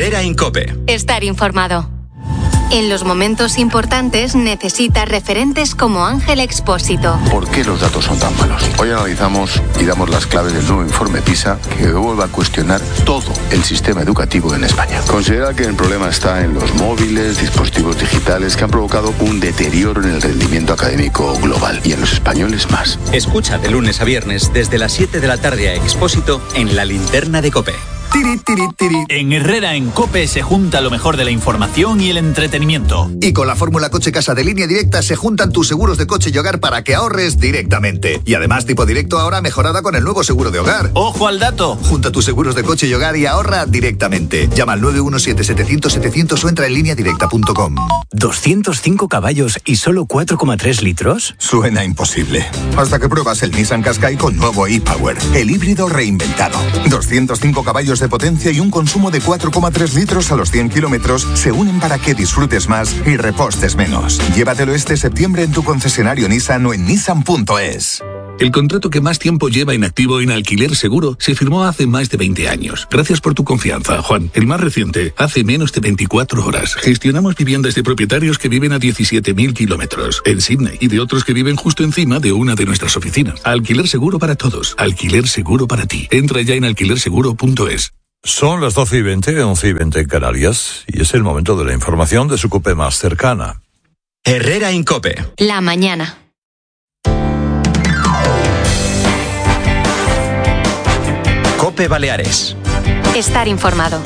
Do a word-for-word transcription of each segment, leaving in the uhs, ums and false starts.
Herrera en COPE. Estar informado. En los momentos importantes necesita referentes como Ángel Expósito. ¿Por qué los datos son tan malos? Hoy analizamos y damos las claves del nuevo informe PISA que vuelve a cuestionar todo el sistema educativo en España. Considera que el problema está en los móviles, dispositivos digitales que han provocado un deterioro en el rendimiento académico global y en los españoles más. Escucha de lunes a viernes desde las siete de la tarde a Expósito en La Linterna de COPE. Tiri, tiri, tiri. En Herrera en COPE se junta lo mejor de la información y el entretenimiento. Y con la fórmula Coche Casa de Línea Directa se juntan tus seguros de coche y hogar para que ahorres directamente. Y además Tipo Directo ahora mejorada con el nuevo seguro de hogar. ¡Ojo al dato! Junta tus seguros de coche y hogar y ahorra directamente. Llama al nueve uno siete, setecientos, setecientos o entra en línea directa punto com. ¿doscientos cinco caballos y solo cuatro coma tres litros? Suena imposible. Hasta que pruebas el Nissan Qashqai con nuevo e-Power, el híbrido reinventado. doscientos cinco caballos de potencia y un consumo de cuatro coma tres litros a los cien kilómetros se unen para que disfrutes más y repostes menos. Llévatelo este septiembre en tu concesionario Nissan o en nissan punto es. El contrato que más tiempo lleva inactivo en Alquiler Seguro se firmó hace más de veinte años. Gracias por tu confianza, Juan. El más reciente, hace menos de veinticuatro horas. Gestionamos viviendas de propietarios que viven a diecisiete mil kilómetros en Sydney y de otros que viven justo encima de una de nuestras oficinas. Alquiler Seguro para todos. Alquiler Seguro para ti. Entra ya en alquiler seguro punto es. Son las doce y veinte, once y veinte en Canarias, y es el momento de la información de su COPE más cercana. Herrera en COPE. La mañana. COPE Baleares. Estar informado.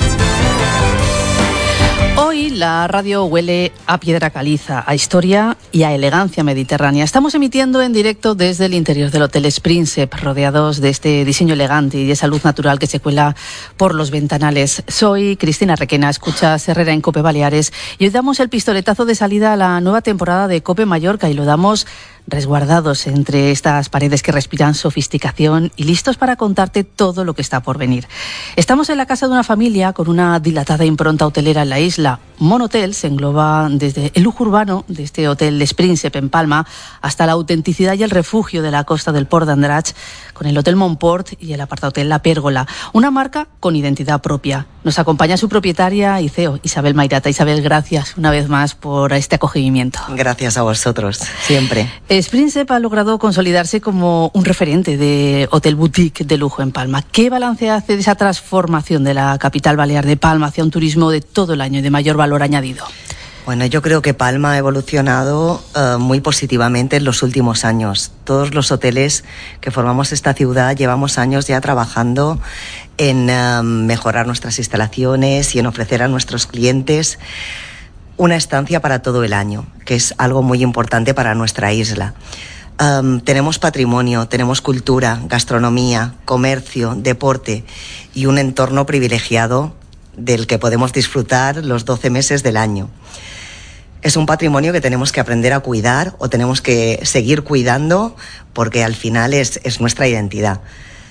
Hoy la radio huele a piedra caliza, a historia y a elegancia mediterránea. Estamos emitiendo en directo desde el interior del Hotel Sprinsep, rodeados de este diseño elegante y de esa luz natural que se cuela por los ventanales. Soy Cristina Requena, escuchas Herrera en COPE Baleares y hoy damos el pistoletazo de salida a la nueva temporada de COPE Mallorca y lo damos resguardados entre estas paredes que respiran sofisticación y listos para contarte todo lo que está por venir. Estamos en la casa de una familia con una dilatada impronta hotelera en la isla. Monotel se engloba desde el lujo urbano de este hotel Sprinsep en Palma hasta la autenticidad y el refugio de la costa del Port d'Andratx con el Hotel Montport y el apartahotel La Pérgola, una marca con identidad propia. Nos acompaña su propietaria y C E O, Isabel Mairata. Isabel, gracias una vez más por este acogimiento. Gracias a vosotros, siempre. Sprinsep ha logrado consolidarse como un referente de hotel boutique de lujo en Palma. ¿Qué balance hace de esa transformación de la capital balear de Palma hacia un turismo de todo el año y de mayor valor añadido? Bueno, yo creo que Palma ha evolucionado uh, muy positivamente en los últimos años. Todos los hoteles que formamos esta ciudad llevamos años ya trabajando en uh, mejorar nuestras instalaciones y en ofrecer a nuestros clientes una estancia para todo el año, que es algo muy importante para nuestra isla. Um, tenemos patrimonio, tenemos cultura, gastronomía, comercio, deporte y un entorno privilegiado del que podemos disfrutar los doce meses del año. Es un patrimonio que tenemos que aprender a cuidar o tenemos que seguir cuidando porque al final es, es nuestra identidad.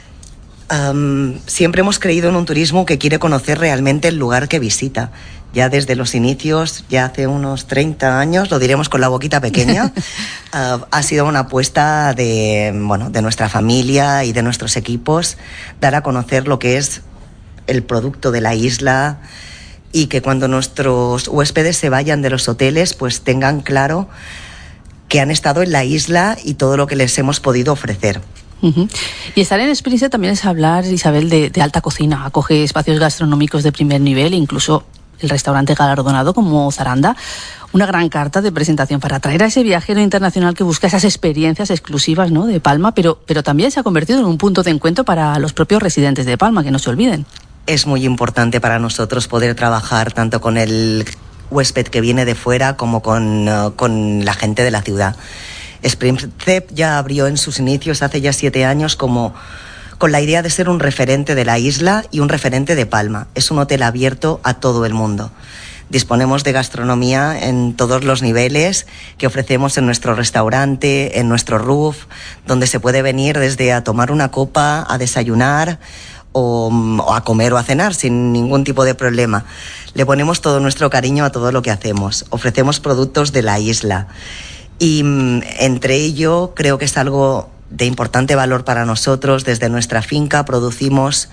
Um, siempre hemos creído en un turismo que quiere conocer realmente el lugar que visita. Ya desde los inicios, ya hace unos treinta años, lo diremos con la boquita pequeña, uh, ha sido una apuesta de, bueno, de nuestra familia y de nuestros equipos, dar a conocer lo que es el producto de la isla y que cuando nuestros huéspedes se vayan de los hoteles, pues tengan claro que han estado en la isla y todo lo que les hemos podido ofrecer. Uh-huh. Y estar en Sprinsep también es hablar, Isabel, de, de alta cocina. Acoge espacios gastronómicos de primer nivel, incluso el restaurante galardonado como Zaranda. Una gran carta de presentación para atraer a ese viajero internacional que busca esas experiencias exclusivas, ¿no?, de Palma, pero, pero también se ha convertido en un punto de encuentro para los propios residentes de Palma, que no se olviden. Es muy importante para nosotros poder trabajar tanto con el huésped que viene de fuera como con, uh, con la gente de la ciudad. Sprinsep ya abrió en sus inicios hace ya siete años como con la idea de ser un referente de la isla y un referente de Palma. Es un hotel abierto a todo el mundo. Disponemos de gastronomía en todos los niveles que ofrecemos en nuestro restaurante, en nuestro roof, donde se puede venir desde a tomar una copa, a desayunar o, o a comer o a cenar sin ningún tipo de problema. Le ponemos todo nuestro cariño a todo lo que hacemos. Ofrecemos productos de la isla y entre ello creo que es algo de importante valor para nosotros. Desde nuestra finca producimos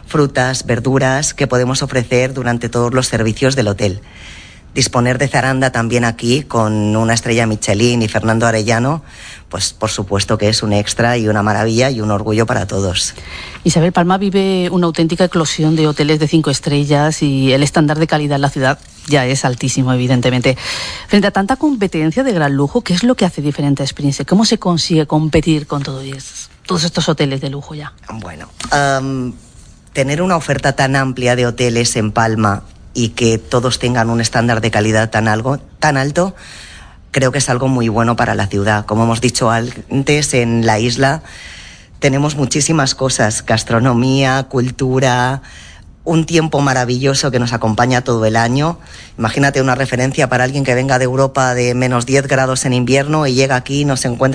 frutas, verduras que podemos ofrecer durante todos los servicios del hotel. Disponer de Zaranda también aquí, con una estrella Michelin y Fernando Arellano, pues por supuesto que es un extra y una maravilla y un orgullo para todos. Isabel, Palma vive una auténtica eclosión de hoteles de cinco estrellas y el estándar de calidad en la ciudad ya es altísimo, evidentemente. Frente a tanta competencia de gran lujo, ¿qué es lo que hace diferente a Sprinsep? ¿Cómo se consigue competir con todo eso, todos estos hoteles de lujo ya? Bueno, um, tener una oferta tan amplia de hoteles en Palma y que todos tengan un estándar de calidad tan, algo, tan alto, creo que es algo muy bueno para la ciudad. Como hemos dicho antes, en la isla tenemos muchísimas cosas, gastronomía, cultura, un tiempo maravilloso que nos acompaña todo el año. Imagínate una referencia para alguien que venga de Europa de menos diez grados en invierno y llega aquí y nos encuentra